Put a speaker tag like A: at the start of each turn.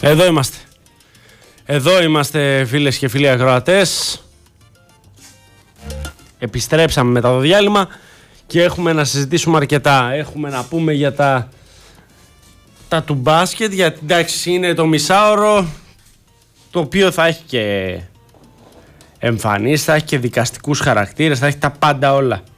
A: Εδώ είμαστε. Εδώ είμαστε, φίλες και φίλοι ακροατές. Επιστρέψαμε μετά το διάλειμμα και έχουμε να συζητήσουμε αρκετά. Έχουμε να πούμε για τα του μπάσκετ, γιατί εντάξει είναι το μισάωρο, το οποίο θα έχει και εμφανίσεις, θα έχει και δικαστικούς χαρακτήρες, θα έχει τα πάντα όλα.